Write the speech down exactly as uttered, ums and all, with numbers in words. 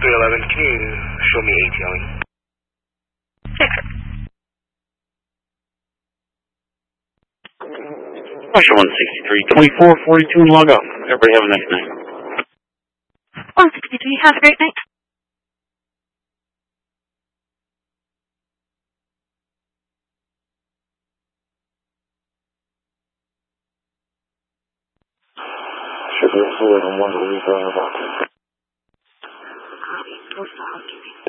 three eleven, can you show me ATLing? Six. Russia one sixty-three, twenty-four forty-two and log off. Everybody have a nice night. one sixty-three, have a great night. Should be a fluid on one to leave.